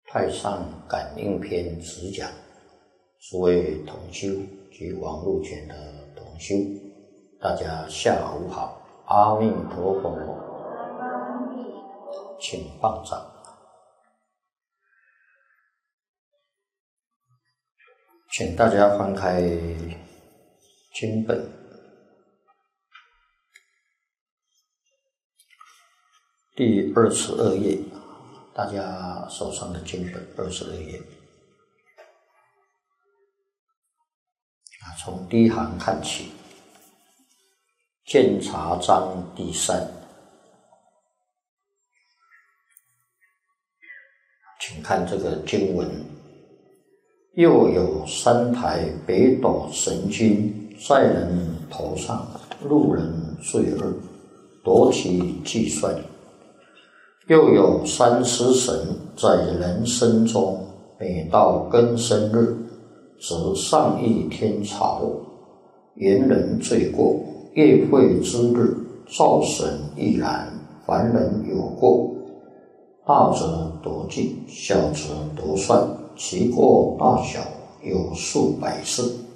太上感应篇直讲，诸位同修及网络前的同修，大家下午好，阿弥陀佛，请放掌。请大家翻开经本第22页，大家手上的经本22页，从第一行看起，鉴察章第3，请看这个经文。又有3台北斗神君在人头上，路人罪恶，夺其计算。又有3尸神在人身中，每到庚申日，则上益天朝，言人罪过，业会之日，造神亦然。凡人有过，大则夺尽，小则夺算，其过大小有数百次，